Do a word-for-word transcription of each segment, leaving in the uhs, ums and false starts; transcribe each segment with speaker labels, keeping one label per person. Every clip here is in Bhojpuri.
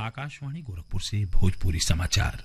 Speaker 1: आकाशवाणी गोरखपुर से भोजपुरी समाचार।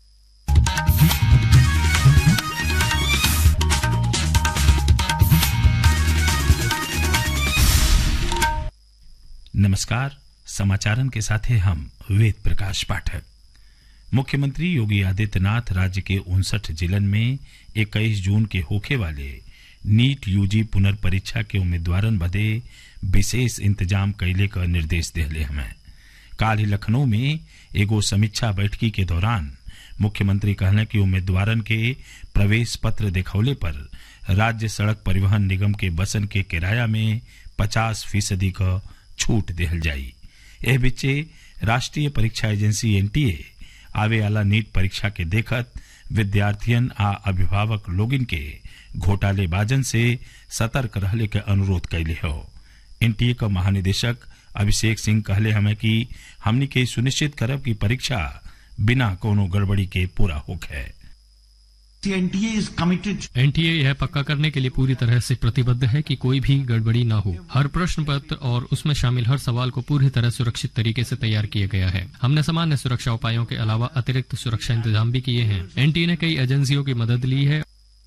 Speaker 1: नमस्कार, समाचारन के साथ हैं हम वेद प्रकाश पाठक। मुख्यमंत्री योगी आदित्यनाथ राज्य के उनसठ जिलन में इक्कीस जून के होखे वाले नीट यूजी पुनर्परीक्षा के उम्मीदवारन बदे विशेष इंतजाम कैले का निर्देश दिले हमें। काल ही लखनऊ में एगो समीक्षा बैठकी के दौरान मुख्यमंत्री कहले कि उम्मीदवारन के प्रवेश पत्र दिखौले पर राज्य सड़क परिवहन निगम के बसन के किराया में पचास फीसदी का छूट दिहल जाई। एह बिचे राष्ट्रीय परीक्षा एजेंसी एनटीए आवे वाला नीट परीक्षा के देखत विद्यार्थियन आ अभिभावक लोगिन के घोटालेबाजन से सतर्क रहले के अनुरोध कैले हो। एनटीए का महानिदेशक अभिषेक सिंह कहले हमें कि हमनी के सुनिश्चित करब कि परीक्षा बिना कोनो गड़बड़ी के पूरा होखे।
Speaker 2: NTA is committed.
Speaker 3: एनटीए यह पक्का करने के लिए पूरी तरह से प्रतिबद्ध है कि कोई भी गड़बड़ी न हो। हर प्रश्न पत्र और उसमें शामिल हर सवाल को पूरी तरह सुरक्षित तरीके से तैयार किया गया है। हमने सामान्य सुरक्षा उपायों के अलावा अतिरिक्त सुरक्षा इंतजाम भी किए हैं। एनटीए ने कई एजेंसियों की मदद ली है।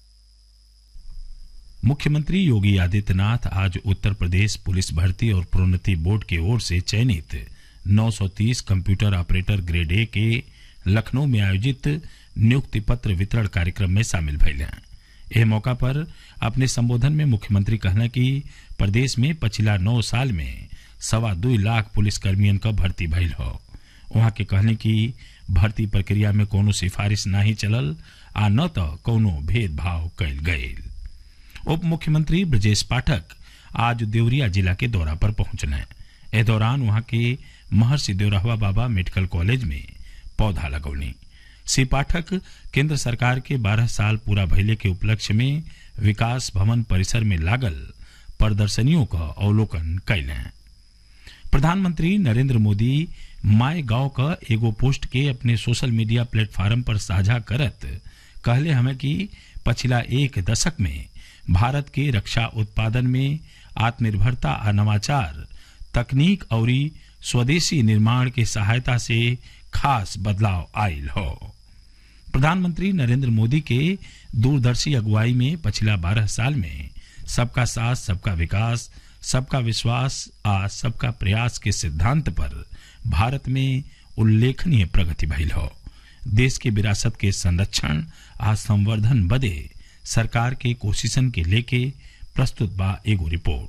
Speaker 1: मुख्यमंत्री योगी आदित्यनाथ आज उत्तर प्रदेश पुलिस भर्ती और प्रोन्नति बोर्ड की ओर से चयनित नौ सौ तीस कंप्यूटर ऑपरेटर ग्रेड ए के लखनऊ में आयोजित नियुक्ति पत्र वितरण कार्यक्रम में शामिल भइले। एह मौका पर अपने संबोधन में मुख्यमंत्री कहना कि प्रदेश में पिछला नौ साल में सवा दो लाख पुलिसकर्मियन का भर्ती भइल हो। वहां के कहने की भर्ती प्रक्रिया में कोनो सिफारिश नहीं चलल आ न तो कोनो भेदभाव कैल गयल। उप मुख्यमंत्री ब्रजेश पाठक आज देवरिया जिला के दौरा पर पहुंचने। एह दौरान वहां के महर्षि देवरहवा बाबा मेडिकल कॉलेज में पौधा लगौनी। श्री पाठक केंद्र सरकार के बारह साल पूरा भइले के उपलक्ष्य में विकास भवन परिसर में लागल प्रदर्शनियों का अवलोकन कैले। प्रधानमंत्री नरेंद्र मोदी माय गांव का एगो पोस्ट के अपने सोशल मीडिया प्लेटफॉर्म पर साझा करत कहले हमें कि पिछला एक दशक में भारत के रक्षा उत्पादन में आत्मनिर्भरता और नवाचार, तकनीक और स्वदेशी निर्माण के सहायता से खास बदलाव आयल हो। प्रधानमंत्री नरेंद्र मोदी के दूरदर्शी अगुवाई में पिछला बारह साल में सबका साथ, सबका विकास, सबका विश्वास आ सबका प्रयास के सिद्धांत पर भारत में उल्लेखनीय प्रगति भइल हो। देश के विरासत के संरक्षण आ संवर्धन बदे सरकार के कोशिशन के लेके प्रस्तुत बा एगो रिपोर्ट।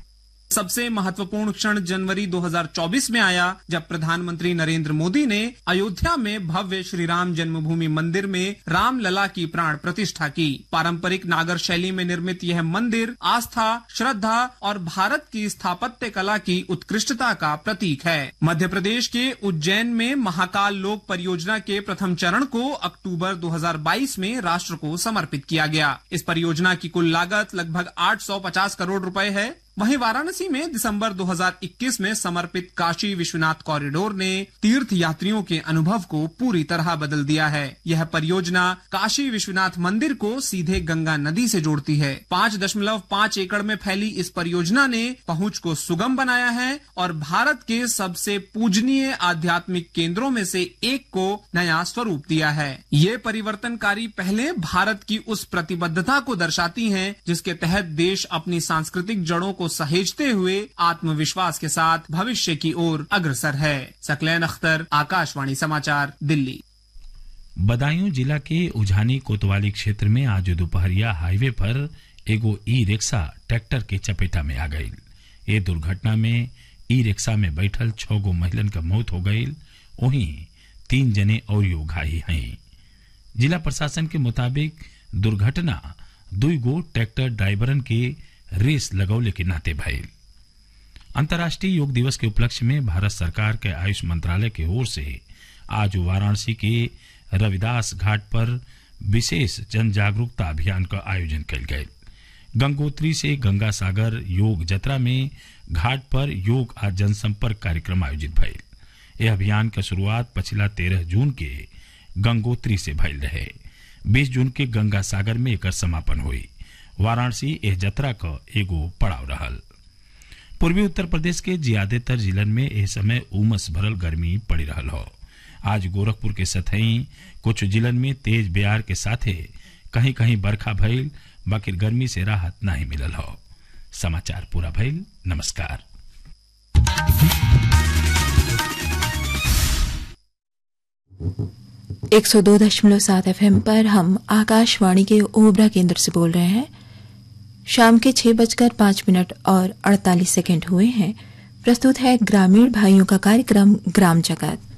Speaker 4: सबसे महत्वपूर्ण क्षण जनवरी दो हज़ार चौबीस में आया जब प्रधानमंत्री नरेंद्र मोदी ने अयोध्या में भव्य श्री राम जन्मभूमि मंदिर में राम लला की प्राण प्रतिष्ठा की। पारंपरिक नागर शैली में निर्मित यह मंदिर आस्था, श्रद्धा और भारत की स्थापत्य कला की उत्कृष्टता का प्रतीक है। मध्य प्रदेश के उज्जैन में महाकाल लोक परियोजना के प्रथम चरण को अक्टूबर दो हज़ार बाईस में राष्ट्र को समर्पित किया गया। इस परियोजना की कुल लागत लगभग आठ सौ पचास करोड़ रुपए है। वहीं वाराणसी में दिसंबर दो हज़ार इक्कीस में समर्पित काशी विश्वनाथ कॉरिडोर ने तीर्थ यात्रियों के अनुभव को पूरी तरह बदल दिया है। यह परियोजना काशी विश्वनाथ मंदिर को सीधे गंगा नदी से जोड़ती है। पाँच दशमलव पाँच एकड़ में फैली इस परियोजना ने पहुंच को सुगम बनाया है और भारत के सबसे पूजनीय आध्यात्मिक केंद्रों में से एक को नया स्वरूप दिया है। ये परिवर्तनकारी पहले भारत की उस प्रतिबद्धता को दर्शाती हैं जिसके तहत देश अपनी सांस्कृतिक जड़ों को सहेजते हुए आत्मविश्वास के साथ भविष्य की ओर अग्रसर है। सकलैन अख्तर, आकाशवाणी समाचार, दिल्ली।
Speaker 1: बदायूं जिला के उझानी कोतवाली क्षेत्र में आज दोपहरिया हाईवे पर एगो ई रिक्शा ट्रैक्टर के चपेटा में आ गई। ये दुर्घटना में ई रिक्शा में बैठल छह गो महिलन का मौत हो गई। वहीं तीन जने और घायल हैं। जिला प्रशासन के मुताबिक दुर्घटना दुई गो ट्रैक्टर ड्राइवरन के रेस लगौले के नाते भइल। अंतर्राष्ट्रीय योग दिवस के उपलक्ष्य में भारत सरकार के आयुष मंत्रालय की ओर से आज वाराणसी के रविदास घाट पर विशेष जन जागरूकता अभियान का आयोजन किया गया। गंगोत्री से गंगा सागर योग जत्रा में घाट पर योग आ जनसंपर्क कार्यक्रम आयोजित भइल। यह अभियान की शुरुआत पिछला तेरह जून के गंगोत्री से भइल रहे। बीस जून के गंगा सागर में एकर समापन हुई। वाराणसी एह जत्रा का एगो पड़ाव रहल। पूर्वी उत्तर प्रदेश के ज्यादातर जिलन में इस समय उमस भरल गर्मी पड़ी रहल हो। आज गोरखपुर के सतही कुछ जिलन में तेज ब्यार के साथे कहीं कहीं बरखा भइल, बाकी गर्मी से राहत नहीं मिलल हो। समाचार पूरा भइल। नमस्कार।
Speaker 5: एक सौ दो दशमलव सात एफ एम पर हम आकाशवाणी के ओबरा केंद्र से बोल रहे हैं। शाम के छह बजकर पांच मिनट और अड़तालीस सेकंड हुए हैं। प्रस्तुत है ग्रामीण भाइयों का कार्यक्रम ग्राम जगत।